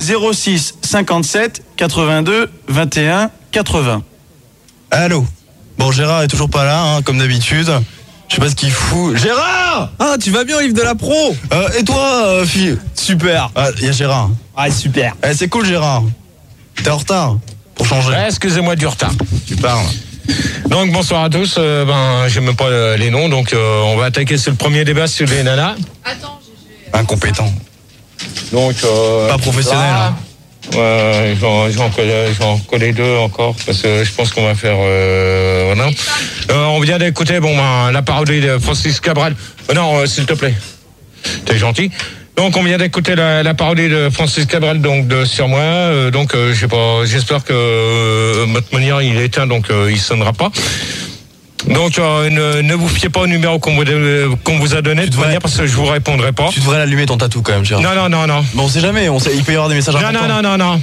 06 57 82 21 80. Allô. Bon, Gérard est toujours pas là, hein, comme d'habitude. Je sais pas ce qu'il fout. Gérard! Ah, tu vas bien, Yves de la Pro? Et toi, fille? Super. Ah, y a Gérard. Ah, super. C'est cool, Gérard. T'es en retard, pour changer. Excusez-moi du retard. Tu parles. Donc bonsoir à tous, j'aime même pas les noms, donc on va attaquer sur le premier débat sur les nanas. Attends, Incompétent. Donc pas professionnel. Là, ouais, j'en connais deux encore, parce que je pense qu'on va faire voilà. On vient d'écouter la parodie de Francis Cabrel. Non, s'il te plaît. T'es gentil. Donc on vient d'écouter la parodie de Francis Cabrel donc Sur moi, je sais pas, j'espère que votre manière il est éteint, donc il sonnera pas. Donc ne vous fiez pas au numéro qu'on vous a donné de manière, parce que je vous répondrai pas. Tu devrais l'allumer ton tatou quand même, Gérard. Non. Bon, on sait jamais, il peut y avoir des messages importants. Non.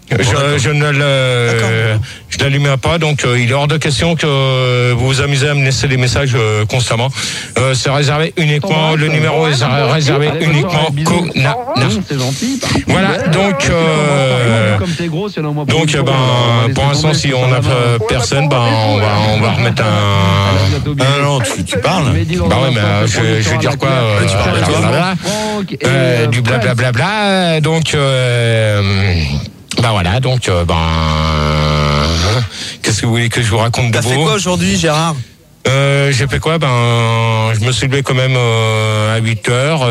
Je n'allumerai pas, donc il est hors de question que vous vous amusez à me laisser des messages constamment. C'est réservé uniquement, le numéro est réservé uniquement qu'aux nanas. Voilà, donc pour l'instant, si on n'a pas personne, on va remettre un... non, tu parles. Bah ouais, mais je veux dire quoi, tu parles de toi, du blablabla, donc... voilà, donc qu'est-ce que vous voulez que je vous raconte de beau? T'as fait quoi aujourd'hui, Gérard? J'ai fait quoi? Je me suis levé quand même à 8h,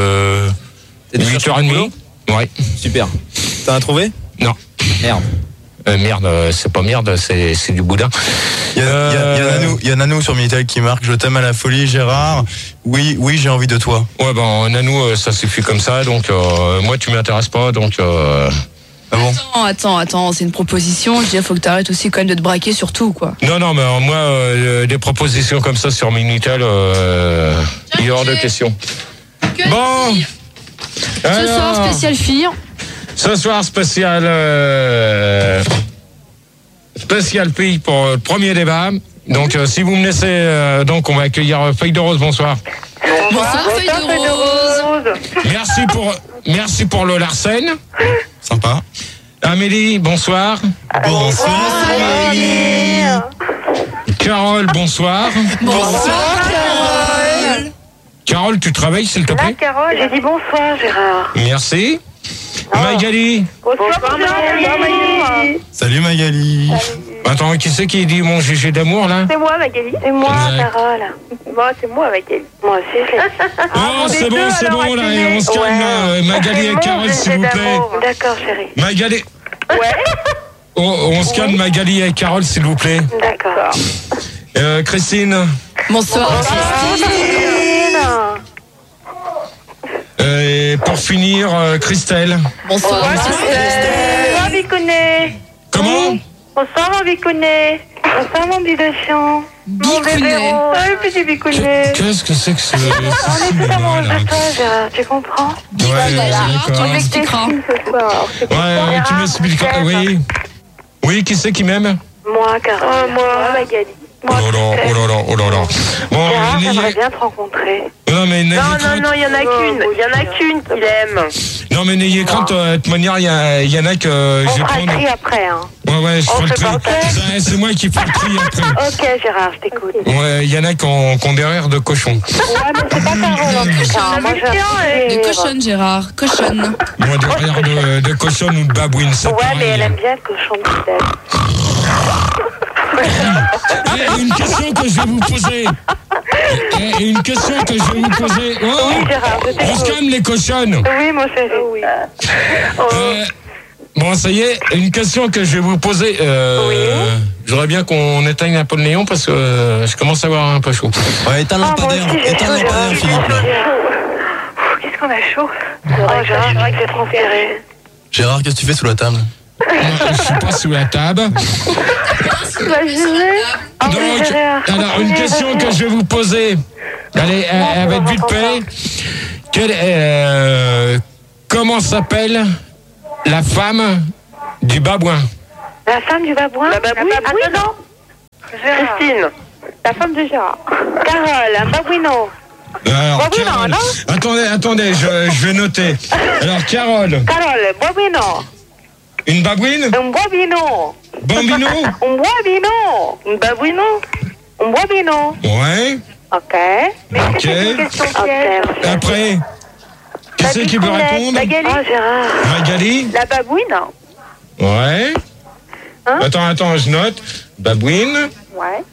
8h30. Ouais. Super. T'en as trouvé? Non. Merde. Merde, c'est pas merde, c'est du boudin. Il y a Nanou sur Minitel qui marque: je t'aime à la folie, Gérard. Oui, j'ai envie de toi. Ouais, Nanou, ça suffit comme ça, donc moi tu m'intéresses pas, donc... Ah bon? Attends, c'est une proposition. Je dis, il faut que tu arrêtes aussi quand même de te braquer sur tout, quoi. Non, mais moi, des propositions comme ça sur Minitel, il est hors de question. Bon. Ce soir, spécial fille. Ce soir, spécial fille pour le premier débat. Donc, si vous me laissez, donc on va accueillir Feuille de Rose. Bonsoir. Bonsoir, Feuille de Rose. Merci pour le Larsen. Sympa. Amélie, bonsoir. Bonsoir, Amélie. Carole, bonsoir. Bonsoir, Carole. Carole, tu travailles, s'il te plaît? Carole, j'ai dit bonsoir, Gérard. Merci. Magali. Bonsoir, Magali. Salut, Magali. Attends, qui c'est qui dit mon GG d'amour, là? C'est moi, Magali. C'est moi, Carole. Moi, c'est moi, Magali. Moi aussi, je l'ai. Oh, c'est bon, là, et on se calme, là. Magali et Carole, s'il vous plaît. D'accord, chérie. Magali. Ouais. On se calme, Magali et Carole, s'il vous plaît. D'accord. Christine. Bonsoir, Christine. Et pour finir, Christelle. Bonsoir, Bonsoir, Bicounet. Comment? Bonsoir, mon Bicounet. Bonsoir, mon bidochon. Mon bébé rose. Ah, le petit Bicounet. Qu'est-ce que c'est que ce... On est tout amoureux de toi, Gérard. Tu comprends? Ouais, d'accord. tu m'expliqueras. Ouais, tu m'expliqueras, oui. Oui, qui c'est qui m'aime? Moi, Carole. Moi, Magali. Oh là là. Bon, Gérard, j'aimerais bien te rencontrer. Non, mais n'ayez Non, il y en a qu'une. Il y en a qu'une qu'il aime. Non, mais n'ayez crainte, de toute manière, il y en a que On je vais fera le prendre. tri après, hein. Ouais, je On ferai le fait tri. pas ça. C'est moi qui ferai le tri après. Ok, Gérard, je t'écoute. Ouais, il y en a qui ont des rires de cochon. Ouais, mais c'est pas Carole en tout cas. Moi, De cochonne, Gérard. Cochonne. Moi, des rires de cochon ou de babouine, c'est Ouais, pareil. mais elle aime bien le cochon de tête. Une question que je vais vous poser. Oh, Oui, Gérard, je on se t'écoute. calme, les cochonnes. Oui, mon chéri. Oui. Bon, ça y est, une question que je vais vous poser. J'aurais bien qu'on éteigne un peu le néon parce que je commence à avoir un peu chaud. Ouais, éteins le lampadaire, Philippe. Là. Qu'est-ce qu'on a chaud. Gérard, je crois que t'es transféré. Gérard, qu'est-ce que tu fais sous la table? Je suis pas sous la table. Donc, alors, une question que je vais vous poser. Allez, elle va être vite fait. Comment s'appelle la femme du babouin? La femme du babouin? La babouine? non. Christine. La femme de Gérard. Carole, un babouinon. Alors, Bobino, Carole. non? Attendez, je vais noter. Alors, Carole. Carole, bobino. Une babouine? Un bobino. Bambino? Un bobino. Un babouino. Un bobino. Ouais. Ok. Mais Ok. c'est une question piège. Après, qui c'est qui peut répondre? Magali. Ah, Gérard. Magali? La babouine. Ouais. Hein? Attends, je note. Babouine. Ouais.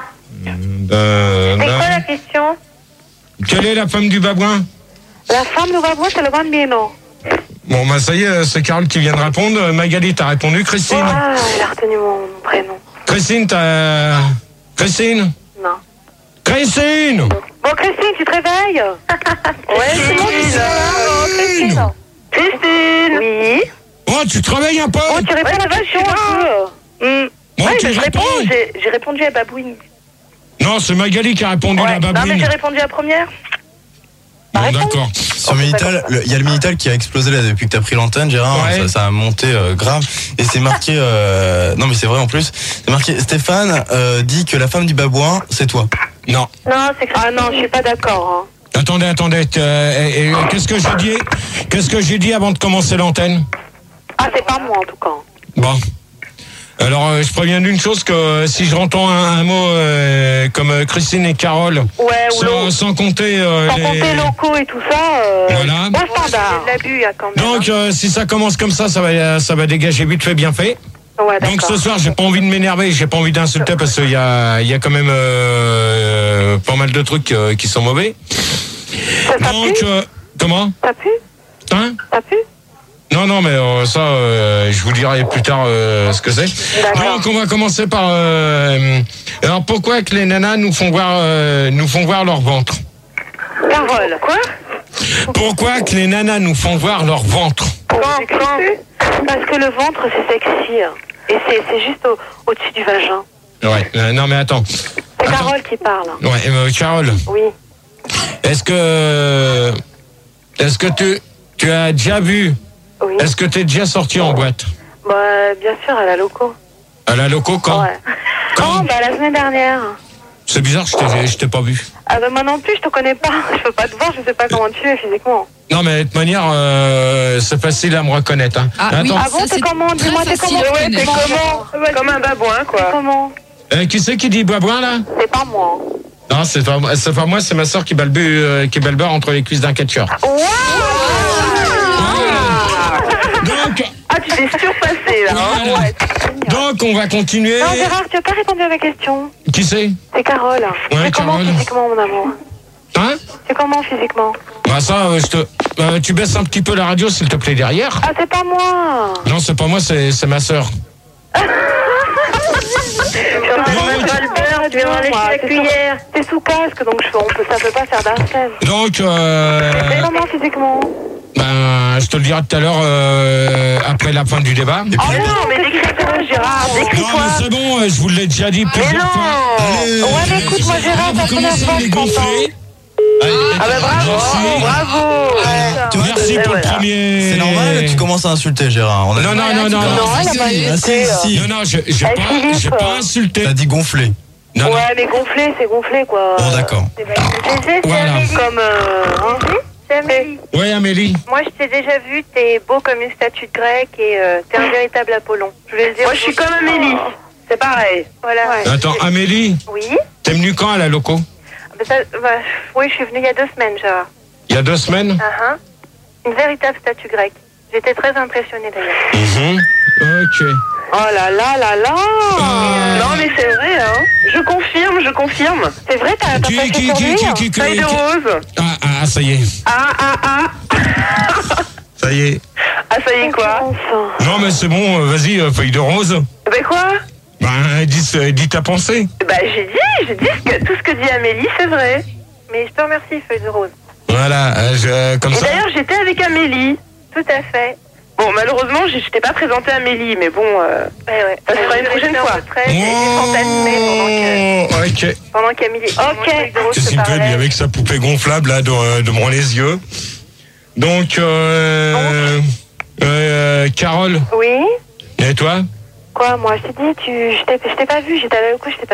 C'est quoi la question? Quelle est la femme du babouin? La femme du babouin, c'est le bambino. Bon, bah ça y est, c'est Carole qui vient de répondre. Magali, t'as répondu. Christine? Ah, elle a retenu mon prénom. Christine, t'as... Christine? Non. Christine! Bon, Christine, tu te réveilles? Ouais, c'est bon, tu là. Christine. Oui. Oh, tu te réveilles un peu? Oh, tu réponds à la question un peu. Bon, Ouais, tu je réponds. réponds. J'ai répondu à babouine. Non, c'est Magali qui a répondu Ouais. la Non, mais babouine. j'ai répondu à la première. Bon, réponse. d'accord. Sur Minitel, il y a le Minitel qui a explosé là depuis que t'as pris l'antenne, Gérard. Ouais. Ça a monté grave. Et c'est marqué. Non, mais c'est vrai en plus. C'est marqué. Stéphane dit que la femme du babouin, c'est toi. Non. Non, c'est Ah non, je suis pas d'accord. Attendez. Qu'est-ce que j'ai dit avant de commencer l'antenne? Ah, c'est pas moi en tout cas. Bon. Alors, je préviens d'une chose, que si je entends un mot comme Christine et Carole, Ouais, ou sans compter sans compter locaux et tout ça. Voilà. Au standard. De l'abus, quand même. Donc, si ça commence comme ça va dégager vite fait, bien fait. Ouais, Donc d'accord. ce soir, j'ai pas envie de m'énerver, j'ai pas envie d'insulter parce qu'il y a quand même pas mal de trucs qui sont mauvais. Ça Donc, pue comment? Ça pue Hein? Ça pue Non, mais ça, je vous dirai plus tard ce que c'est. D'accord. Donc, on va commencer par... alors, pourquoi que les nanas nous font voir leur ventre? Carole. Quoi? Pourquoi que les nanas nous font voir leur ventre? Quand Parce que le ventre, c'est sexy. Et c'est juste au-dessus du vagin. Ouais, non mais attends. C'est Carole qui parle. Ouais, Carole, Oui. est-ce que tu as déjà vu, Oui. est-ce que tu es déjà sorti en boîte? Bah, bien sûr, à la loco. À la loco, quand? Ouais. Quand? Bah, la semaine dernière. C'est bizarre, je t'ai pas vu. Ah bah moi non plus, je te connais pas. Je peux pas te voir, je sais pas comment tu es physiquement. Non mais de toute manière, c'est facile à me reconnaître. Hein. Ah, oui. Attends, Ah bon, Ça, t'es c'est comment? très Dis-moi, t'es facile comment? à Ouais, t'es reconnaître. comment? Comme un babouin, quoi. T'es comment? qui c'est qui dit babouin là? C'est pas moi. Non, c'est pas moi, c'est ma soeur qui balbure entre les cuisses d'un catcheur. Donc, Ah, tu t'es surpassé, là. Voilà. Ouais. donc on va continuer. Non, Gérard, tu as pas répondu à ma question. Qui c'est? C'est Carole. Ouais, C'est comment Carole. physiquement, mon amour? Hein? C'est comment physiquement? Bah ça, tu baisses un petit peu la radio s'il te plaît derrière. Ah, c'est pas moi. Non, c'est pas moi, c'est ma sœur. Tu vas lécher la cuillère. T'es sous casque, donc ça peut pas faire d'arsène. Donc, C'est comment physiquement? ben, je te le dirai tout à l'heure après la fin du débat. Oh non, mais décris-toi, Gérard, Non, décris-toi. mais c'est bon, je vous l'ai déjà dit Mais plusieurs fois. non. Ouais, mais écoute, moi, Gérard, Vous ta première commencez fois, à je les t'entends. gonfler. Ah bah bravo, Merci. bravo. Tu vois, Merci pour le voilà. premier. C'est normal, tu commences à insulter, Gérard. On a- Non, Non, elle a pas Ah, si, insulté. si. Non, j'ai Philippe. pas insulté. T'as dit gonfler. Non, non. Ouais, mais gonflé, c'est gonflé, quoi. Bon, d'accord. Voilà. Comme, C'est Amélie. Ouais, Amélie. Moi, je t'ai déjà vu, t'es beau comme une statue de grec et t'es un véritable Apollon. Je vais le dire. moi, je suis comme Amélie. C'est pareil. Voilà. Attends, Amélie, Oui. t'es venue quand à la loco? Oui, je suis venue il y a 2 semaines, Gérard. Il y a 2 semaines? Une véritable statue grecque. J'étais très impressionnée d'ailleurs. Ok. Oh là là là là. Non, mais c'est vrai, hein. Je confirme. C'est vrai, t'as pas fait sur lui, Feuille de rose. Ah, ça y est. Ça y est. Ah, ça y est, quoi? Non, mais c'est bon, vas-y, feuille de rose. Ben quoi? Ben, dis ta pensée. Bah, j'ai dit tout ce que dit Amélie, c'est vrai. Mais je te remercie, Feuille de Rose. Voilà, comme Et ça. d'ailleurs, j'étais avec Amélie. Tout à fait. Bon, malheureusement, je t'ai pas présenté Amélie, mais bon, Ouais. ça sera une prochaine fois. J'ai fantasmé Ok. pendant qu'Amélie. Ok. Feuille de Rose Qu'est-ce te qu'il me fait, lui, parlait. avec sa poupée gonflable, là, devant les yeux. Donc, Carole, Oui? et toi? Quoi, moi, je t'ai dit, je t'ai pas vu, j'étais à la loco, je t'ai pas